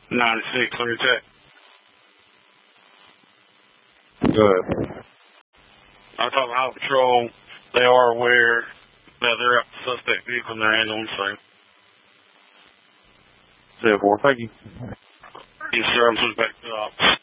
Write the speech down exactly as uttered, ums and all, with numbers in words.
ninety-six, clear check. Good. I'm talking Highway Patrol. They are aware that they're at the suspect vehicle and they're handling the same. seven four, thank you. Yes, sir. I'm switching back to the office.